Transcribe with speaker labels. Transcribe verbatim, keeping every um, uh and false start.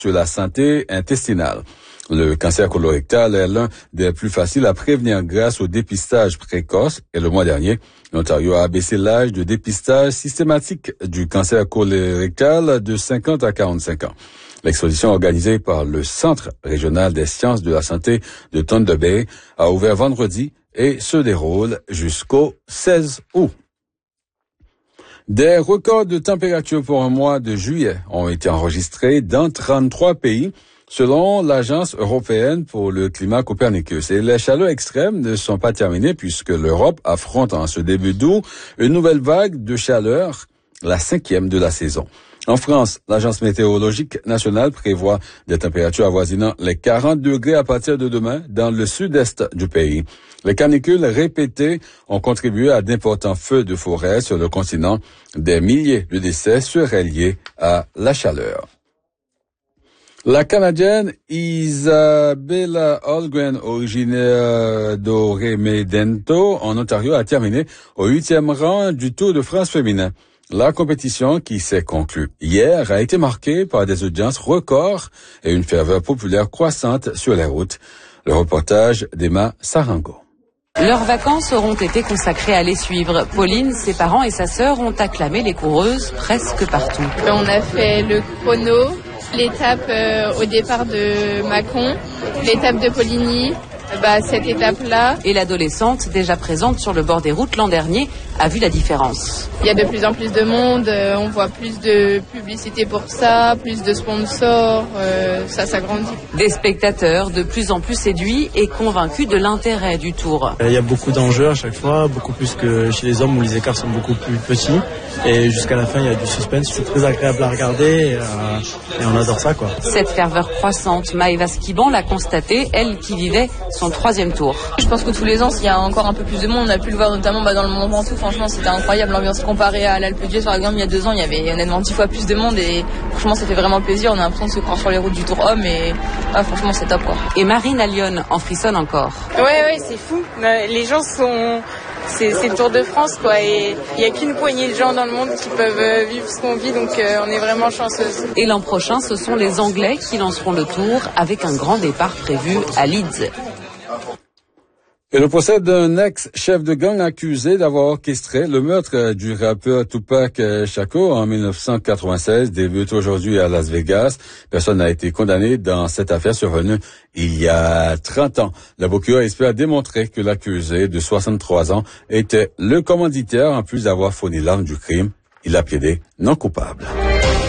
Speaker 1: sur la santé intestinale. Le cancer colorectal est l'un des plus faciles à prévenir grâce au dépistage précoce et le mois dernier, l'Ontario a abaissé l'âge de dépistage systématique du cancer colorectal de cinquante à quarante-cinq ans. L'exposition organisée par le Centre régional des sciences de la santé de Thunder Bay a ouvert vendredi et se déroule jusqu'au seize août. Des records de température pour un mois de juillet ont été enregistrés dans trente-trois pays, selon l'Agence européenne pour le climat Copernicus. Et les chaleurs extrêmes ne sont pas terminées puisque l'Europe affronte en ce début d'août une nouvelle vague de chaleur, la cinquième de la saison. En France, l'Agence météorologique nationale prévoit des températures avoisinant les quarante degrés à partir de demain dans le sud-est du pays. Les canicules répétées ont contribué à d'importants feux de forêt sur le continent. Des milliers de décès seraient liés à la chaleur. La Canadienne Isabella Holmgren, originaire d'Oremedento, en Ontario, a terminé au huitième rang du Tour de France féminin. La compétition, qui s'est conclue hier, a été marquée par des audiences records et une ferveur populaire croissante sur les routes. Le reportage d'Emma Sarango.
Speaker 2: Leurs vacances auront été consacrées à les suivre. Pauline, ses parents et sa sœur ont acclamé les coureuses presque partout.
Speaker 3: On a fait le chrono, l'étape euh, au départ de Mâcon, l'étape de Poligny, bah, cette étape-là.
Speaker 2: Et l'adolescente, déjà présente sur le bord des routes l'an dernier, a vu la différence.
Speaker 3: Il y a de plus en plus de monde, euh, on voit plus de publicité pour ça, plus de sponsors, euh, ça s'agrandit.
Speaker 2: Des spectateurs de plus en plus séduits et convaincus de l'intérêt du Tour.
Speaker 4: Il y a beaucoup d'enjeux à chaque fois, beaucoup plus que chez les hommes où les écarts sont beaucoup plus petits. Et jusqu'à la fin, il y a du suspense. C'est très agréable à regarder et, euh, et on adore ça, quoi.
Speaker 2: Cette ferveur croissante, Maëva Skiban l'a constatée, elle qui vivait son troisième tour.
Speaker 5: Je pense que tous les ans, il y a encore un peu plus de monde. On a pu le voir notamment bah, dans le Mont Ventoux. Franchement, c'était incroyable l'ambiance comparée à l'Alpe d'Huez. Par exemple, il y a deux ans, il y avait honnêtement dix fois plus de monde et franchement, ça fait vraiment plaisir. On a l'impression de se croire sur les routes du Tour Homme et ah, franchement, c'est top, quoi.
Speaker 2: Et Marine à Lyon en frissonne encore.
Speaker 6: Ouais, ouais, c'est fou. Les gens sont... C'est, c'est le Tour de France, quoi, et il n'y a qu'une poignée de gens dans le monde qui peuvent vivre ce qu'on vit, donc euh, on est vraiment chanceuses.
Speaker 2: Et l'an prochain, ce sont les Anglais qui lanceront le Tour avec un grand départ prévu à Leeds.
Speaker 1: Et le procès d'un ex-chef de gang accusé d'avoir orchestré le meurtre du rappeur Tupac Shakur en dix-neuf cent quatre-vingt-seize débute aujourd'hui à Las Vegas. Personne n'a été condamné dans cette affaire survenue il y a trente ans. La procureur espère démontrer que l'accusé de soixante-trois ans était le commanditaire en plus d'avoir fourni l'arme du crime. Il a plaidé non coupable.